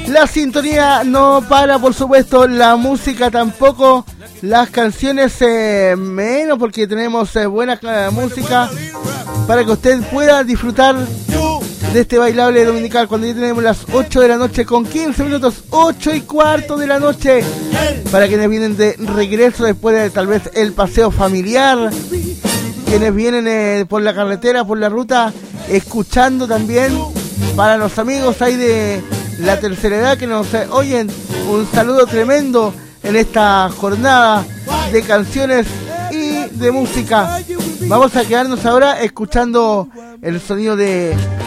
La sintonía no para, por supuesto, la música tampoco, las canciones menos, porque tenemos buena música para que usted pueda disfrutar de este bailable dominical cuando ya tenemos las 8 de la noche con 15 minutos, 8 y cuarto de la noche, para quienes vienen de regreso después de tal vez el paseo familiar, quienes vienen por la carretera, por la ruta, escuchando también, para los amigos ahí de la tercera edad que nos oyen, un saludo tremendo en esta jornada de canciones y de música. Vamos a quedarnos ahora escuchando el sonido de